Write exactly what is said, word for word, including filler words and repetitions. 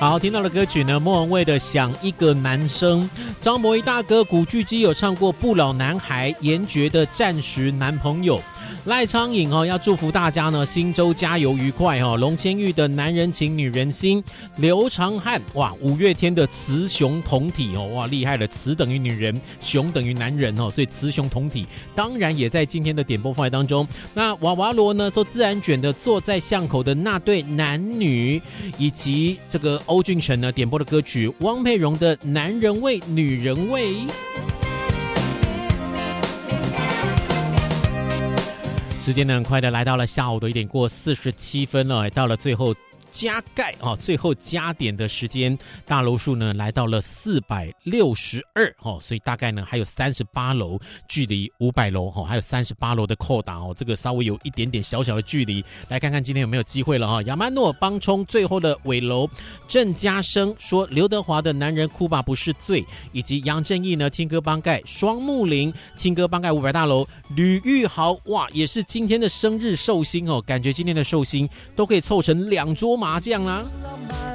好，听到的歌曲呢，莫文蔚的《想一个男生》，张博一大哥古巨基有唱过《不老男孩》，严爵的《暂时男朋友》。赖昌颖哦，要祝福大家呢，新周加油愉快哦。龙千玉的男人情女人心，刘长汉哇，五月天的雌雄同体哦，哇厉害了，雌等于女人，雄等于男人哦，所以雌雄同体当然也在今天的点播范围当中。那娃娃罗呢，说自然卷的坐在巷口的那对男女，以及这个欧俊成呢点播的歌曲，汪佩蓉的男人味女人味。时间呢很快的来到了下午的一点过四十七分了，到了最后加盖哦，最后加点的时间，大楼数呢来到了四百六十二哦，所以大概呢还有三十八楼，距离五百楼哦，还有三十八楼的扣打哦，这个稍微有一点点小小的距离，来看看今天有没有机会了哈、哦。亚曼诺帮冲最后的尾楼，郑家生说刘德华的男人哭吧不是罪，以及杨正义呢听歌帮盖，双木林听歌帮盖五百大楼，吕玉豪哇也是今天的生日寿星哦，感觉今天的寿星都可以凑成两桌麻将啦。